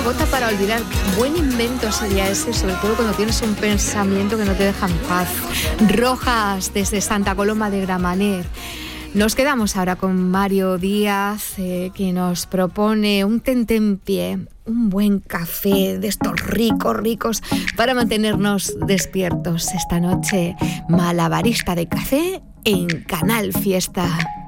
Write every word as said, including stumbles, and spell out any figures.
gota para olvidar. Buen invento sería ese, sobre todo cuando tienes un pensamiento que no te deja en paz. Rojas, desde Santa Coloma de Gramenet. Nos quedamos ahora con Mario Díaz, eh, que nos propone un tentempié, un buen café de estos ricos, ricos, para mantenernos despiertos esta noche. Malabarista de café en Canal Fiesta.